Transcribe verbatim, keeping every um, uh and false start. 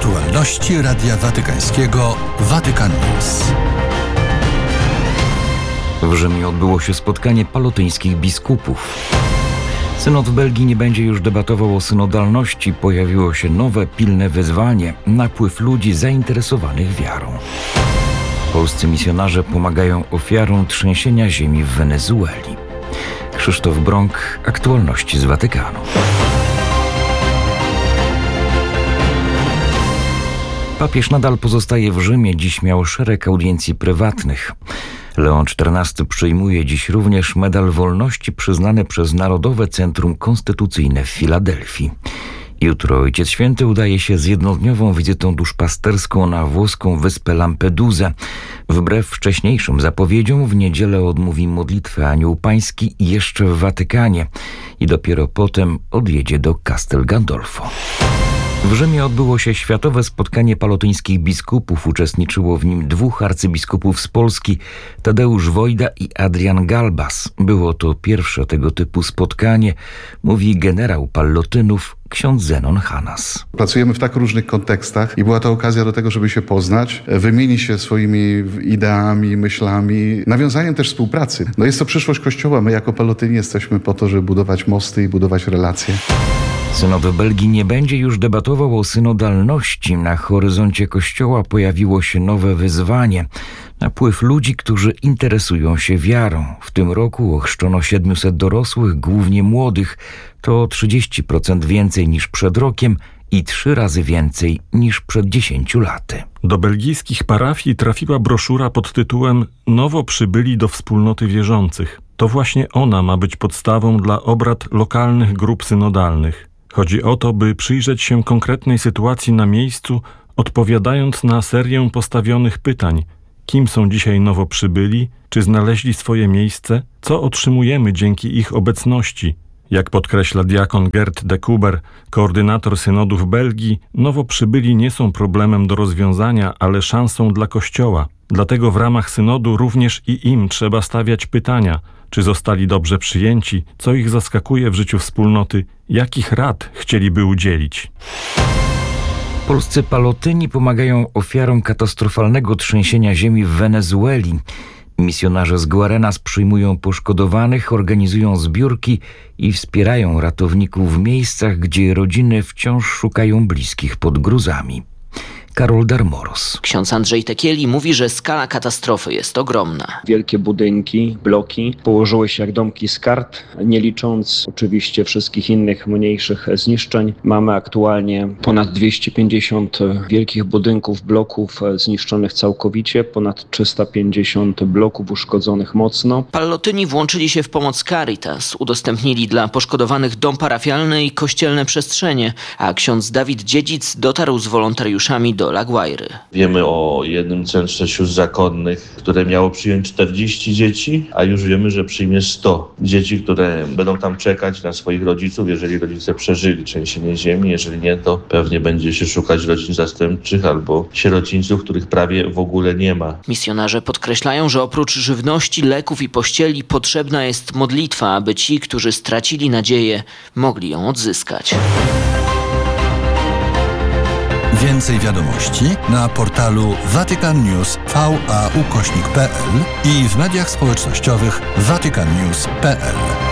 Aktualności Radia Watykańskiego Vatican News. W Rzymie odbyło się spotkanie palotyńskich biskupów. Synod w Belgii nie będzie już debatował o synodalności. Pojawiło się nowe, pilne wyzwanie – napływ ludzi zainteresowanych wiarą. Polscy misjonarze pomagają ofiarom trzęsienia ziemi w Wenezueli. Krzysztof Brąk, aktualności z Watykanu. Papież nadal pozostaje w Rzymie. Dziś miał szereg audiencji prywatnych. Leon czternasty przyjmuje dziś również medal wolności przyznany przez Narodowe Centrum Konstytucyjne w Filadelfii. Jutro Ojciec Święty udaje się z jednodniową wizytą duszpasterską na włoską wyspę Lampedusę. Wbrew wcześniejszym zapowiedziom w niedzielę odmówi modlitwę Anioł Pański jeszcze w Watykanie i dopiero potem odjedzie do Castel Gandolfo. W Rzymie odbyło się światowe spotkanie palotyńskich biskupów. Uczestniczyło w nim dwóch arcybiskupów z Polski, Tadeusz Wojda i Adrian Galbas. Było to pierwsze tego typu spotkanie, mówi generał Pallotynów, ksiądz Zenon Hanas. Pracujemy w tak różnych kontekstach i była to okazja do tego, żeby się poznać, wymienić się swoimi ideami, myślami, nawiązaniem też współpracy. No jest to przyszłość Kościoła. My jako Pallotyni jesteśmy po to, żeby budować mosty i budować relacje. Synod w Belgii nie będzie już debatował o synodalności. Na horyzoncie Kościoła pojawiło się nowe wyzwanie. Napływ ludzi, którzy interesują się wiarą. W tym roku ochrzczono siedmiuset dorosłych, głównie młodych. To o trzydzieści procent więcej niż przed rokiem i trzy razy więcej niż przed dziesięciu laty. Do belgijskich parafii trafiła broszura pod tytułem „Nowo przybyli do wspólnoty wierzących”. To właśnie ona ma być podstawą dla obrad lokalnych grup synodalnych. Chodzi o to, by przyjrzeć się konkretnej sytuacji na miejscu, odpowiadając na serię postawionych pytań. Kim są dzisiaj nowo przybyli? Czy znaleźli swoje miejsce? Co otrzymujemy dzięki ich obecności? Jak podkreśla diakon Gert de Kuber, koordynator synodu w Belgii, nowo przybyli nie są problemem do rozwiązania, ale szansą dla Kościoła. Dlatego w ramach synodu również i im trzeba stawiać pytania, czy zostali dobrze przyjęci, co ich zaskakuje w życiu wspólnoty, jakich rad chcieliby udzielić. Polscy palotyni pomagają ofiarom katastrofalnego trzęsienia ziemi w Wenezueli. Misjonarze z Guarenas przyjmują poszkodowanych, organizują zbiórki i wspierają ratowników w miejscach, gdzie rodziny wciąż szukają bliskich pod gruzami. Karol Darmoros. Ksiądz Andrzej Tekieli mówi, że skala katastrofy jest ogromna. Wielkie budynki, bloki położyły się jak domki z kart, nie licząc oczywiście wszystkich innych mniejszych zniszczeń. Mamy aktualnie ponad dwieście pięćdziesiąt wielkich budynków, bloków zniszczonych całkowicie, ponad trzysta pięćdziesiąt bloków uszkodzonych mocno. Pallotyni włączyli się w pomoc Caritas, udostępnili dla poszkodowanych dom parafialny i kościelne przestrzenie, a ksiądz Dawid Dziedzic dotarł z wolontariuszami do La Guairy. Wiemy o jednym centrze sióstr zakonnych, które miało przyjąć czterdzieści dzieci, a już wiemy, że przyjmie sto dzieci, które będą tam czekać na swoich rodziców, jeżeli rodzice przeżyli trzęsienie ziemi. Jeżeli nie, to pewnie będzie się szukać rodzin zastępczych albo sierocińców, których prawie w ogóle nie ma. Misjonarze podkreślają, że oprócz żywności, leków i pościeli potrzebna jest modlitwa, aby ci, którzy stracili nadzieję, mogli ją odzyskać. Więcej wiadomości na portalu Vatican News V A ukośnik kropka p l i w mediach społecznościowych vatican news kropka p l.